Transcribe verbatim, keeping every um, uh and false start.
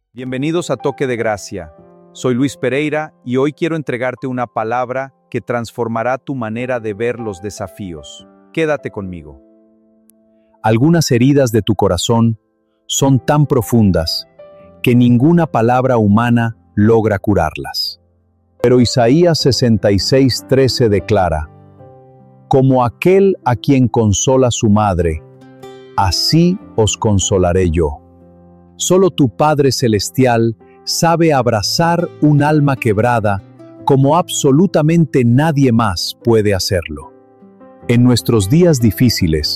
Bienvenidos a Toque de Gracia. Soy Luis Pereira y hoy quiero entregarte una palabra que transformará tu manera de ver los desafíos. Quédate conmigo. Algunas heridas de tu corazón son tan profundas que ninguna palabra humana logra curarlas. Pero Isaías sesenta y seis, trece declara: como aquel a quien consola su madre, así os consolaré yo. Solo tu Padre Celestial sabe abrazar un alma quebrada como absolutamente nadie más puede hacerlo. En nuestros días difíciles,